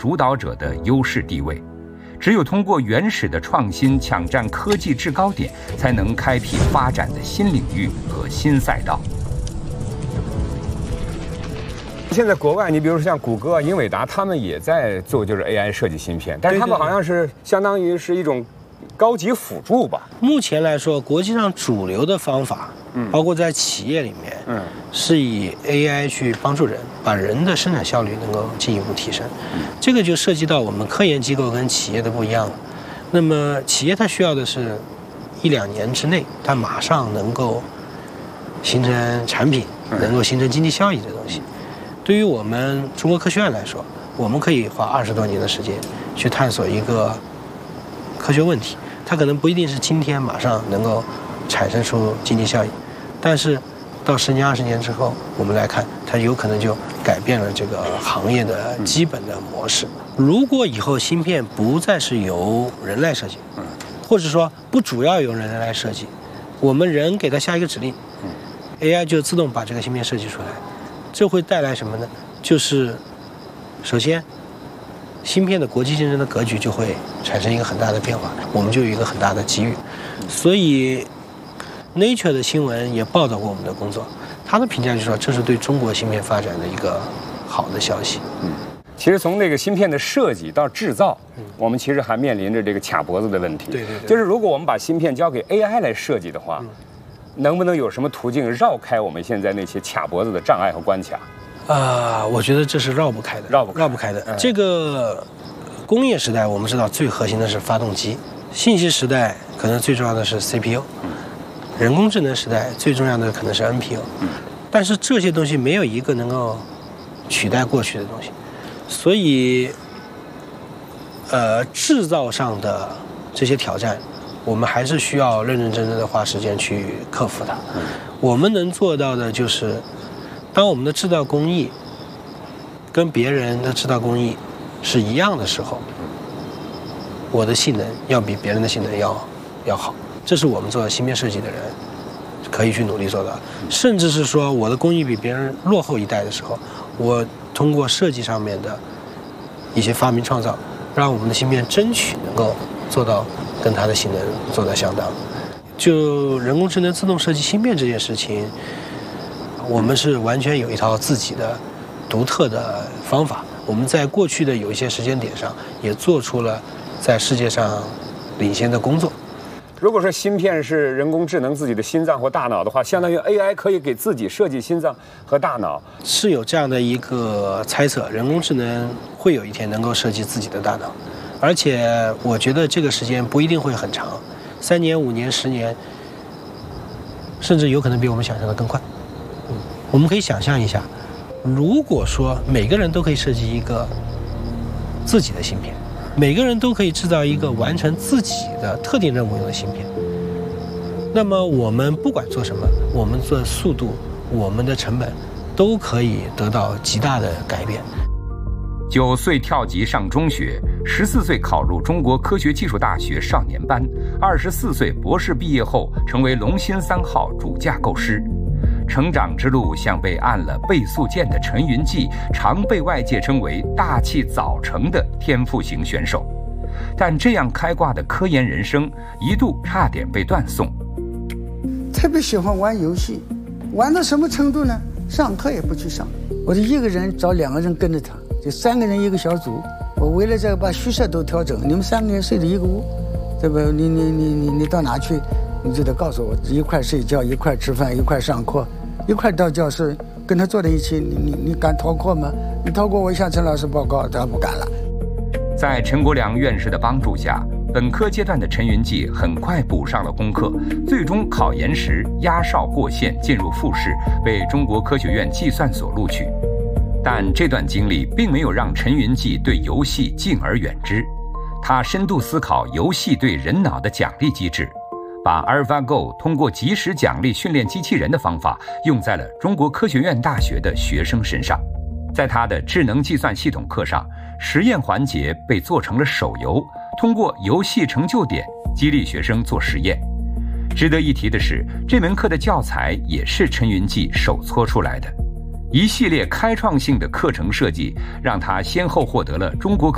主导者的优势地位。只有通过原始的创新抢占科技制高点，才能开辟发展的新领域和新赛道。 现在国外，你比如说像谷歌、英伟达，他们也在做就是 AI 设计芯片，但是他们好像是相当于是一种高级辅助吧。 目前来说，国际上主流的方法，包括在企业里面，是以 AI 去帮助人，把人的生产效率能够进一步提升。这个就涉及到我们科研机构跟企业的不一样了。那么企业它需要的是1-2年之内，它马上能够形成产品，能够形成经济效益的东西。对于我们中国科学院来说，我们可以花20多年的时间去探索一个科学问题，它可能不一定是今天马上能够产生出经济效益，但是到10年、20年之后，我们来看，它有可能就改变了这个行业的基本的模式。如果以后芯片不再是由人来设计，或者说不主要由人来设计，我们人给它下一个指令，AI 就自动把这个芯片设计出来。这会带来什么呢？就是首先芯片的国际竞争的格局就会产生一个很大的变化，我们就有一个很大的机遇。所以 Nature 的新闻也报道过我们的工作，他的评价就是说这是对中国芯片发展的一个好的消息。 其实从那个芯片的设计到制造，我们其实还面临着这个卡脖子的问题。 对， 就是如果我们把芯片交给 AI 来设计的话，能不能有什么途径绕开我们现在那些卡脖子的障碍和关卡？ 我觉得这是绕不开的，绕不开的。这个工业时代我们知道最核心的是发动机，信息时代可能最重要的是 CPU，人工智能时代最重要的可能是 NPU，但是这些东西没有一个能够取代过去的东西，所以制造上的这些挑战，我们还是需要认认真真的花时间去克服它。我们能做到的就是，当我们的制造工艺跟别人的制造工艺是一样的时候，我的性能要比别人的性能要好。这是我们做芯片设计的人可以去努力做到。甚至是说我的工艺比别人落后一代的时候，我通过设计上面的一些发明创造，让我们的芯片争取能够做到跟它的性能做到相当。就人工智能自动设计芯片这件事情，我们是完全有一套自己的独特的方法。我们在过去的有一些时间点上也做出了在世界上领先的工作。 如果说芯片是人工智能自己的心脏或大脑的话，相当于 AI 可以给自己设计心脏和大脑，是有这样的一个猜测，人工智能会有一天能够设计自己的大脑，而且我觉得这个时间不一定会很长，3年、5年、10年，甚至有可能比我们想象的更快。我们可以想象一下，如果说每个人都可以设计一个自己的芯片，每个人都可以制造一个完成自己的特定任务用的芯片，那么我们不管做什么，我们做速度，我们的成本都可以得到极大的改变。 9岁跳级上中学，14岁考入中国科学技术大学少年班，24岁博士毕业后成为龙芯3号主架构师。成长之路像被按了倍速键的陈云记，常被外界称为大器早成的天赋型选手。但这样开挂的科研人生一度差点被断送。 特别喜欢玩游戏，玩到什么程度呢？上课也不去上，我就一个人找2个人跟着他，就3个人一个小组。我为了这个把宿舍都调整，你们3个人睡在一个屋，对吧？你到哪去，你就得告诉我，一块睡觉，一块吃饭，一块上课，一块到教室，跟他坐在一起。你敢逃课吗？你逃过，我向陈老师报告，他不敢了。 在陈国良院士的帮助下，本科阶段的陈云记很快补上了功课，最终考研时压哨过线，进入复试，被中国科学院计算所录取。但这段经历并没有让陈云记对游戏敬而远之，他深度思考游戏对人脑的奖励机制，把 AlphaGo 通过即时奖励训练机器人的方法用在了中国科学院大学的学生身上。在他的智能计算系统课上，实验环节被做成了手游，通过游戏成就点激励学生做实验。值得一提的是，这门课的教材也是陈云记手搓出来的。一系列开创性的课程设计，让他先后获得了中国